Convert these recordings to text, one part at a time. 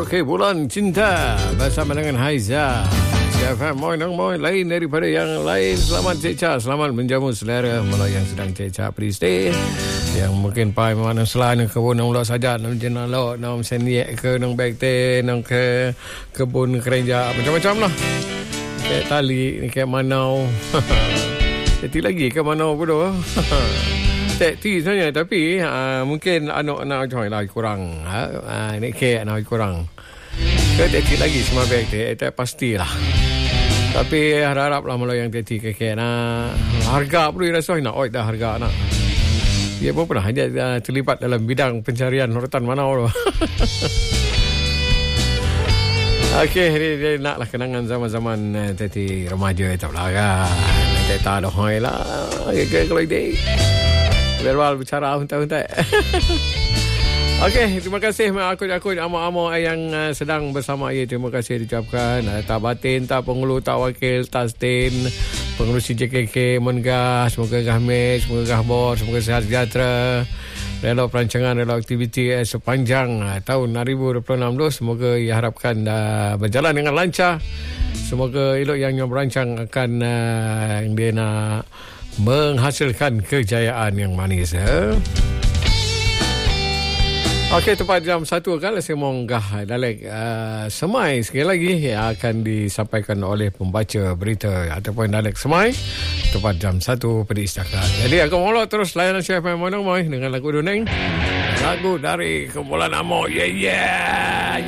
Okey, Bulan Cinta bersama dengan Haiza. CFM Moy lain daripada yang lain. Selamat cecah, selamat menjamu selera melalui yang sedang cecah peristai. Yang mungkin pai mana selain kebun nang ulah saja nang jenang lo nang seniek ke nang bekte nang ke kebun kerenja macam-macam lah. Kayak tali ni kayak manau. Teti lagi ke manau bodoh. Teti sebenarnya tapi mungkin anak join lah kurang. Ni kayak anak kurang. Ke teti lagi semua bekte itu pastilah. Tapi harap-haraplah melalui yang teti ke nak harga perlu rasa nak dah harga nak. Dia pun pernah dia terlibat dalam bidang pencarian rotan manau tu. Okey, dia naklah kenangan zaman-zaman teti remaja tu lah kan. Teta dah hoi lah. Kalau ide. Verbal bicara huntai-huntai. Okey, terima kasih akun-akun amo-amo yang sedang bersama ia. Terima kasih diucapkan. Tak batin, tak pengulu, tak wakil, tak stain. Pengurusi JKK Menggah, semoga gahmet, semoga gahbor, semoga sehat sejahtera. Rela perancangan, rela aktiviti sepanjang tahun 2026 tu. Semoga ia harapkan berjalan dengan lancar. Semoga elok yang berancang akan dia nak menghasilkan kejayaan yang manis. Okey, tepat jam 1 kan saya monggah dalek semai sekali lagi yang akan disampaikan oleh pembaca berita ataupun dalek semai tepat jam 1 pada istirahat. Jadi aku molok terus layanan CFM Moy dengan lagu Duneng. Lagu dari kumpulan Amo. Yeah.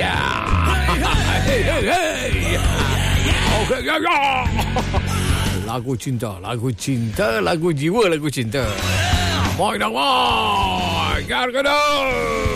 Okay, yeah. Lagu cinta, lagu jiwa, lagu cinta. Moy dong, Moy. Gar